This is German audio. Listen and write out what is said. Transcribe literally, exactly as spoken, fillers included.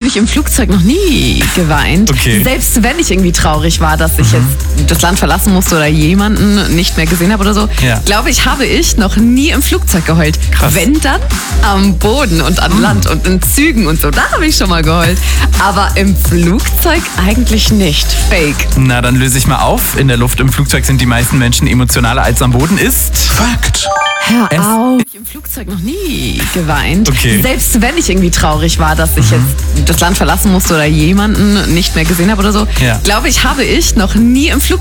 ich im Flugzeug noch nie geweint. Okay. Selbst wenn ich irgendwie traurig war, dass ich Mhm. jetzt das Land verlassen musste oder jemanden nicht mehr gesehen habe oder so, Ja. glaube ich, habe ich noch nie im Flugzeug geheult. Krass. Wenn dann am Boden und an Land und in Zügen und so, da habe ich schon mal geheult. Aber im Flugzeug eigentlich nicht. Fake. Na, dann löse ich mal auf. In der Luft im Flugzeug sind die meisten Menschen emotionaler als am Boden. Ist Fakt. Hör Es- auf. Ich habe im Flugzeug noch nie geweint. Okay. Selbst wenn ich irgendwie traurig war, dass ich jetzt das Land verlassen musste oder jemanden nicht mehr gesehen habe oder so, Ja. glaube ich, habe ich noch nie im Flugzeug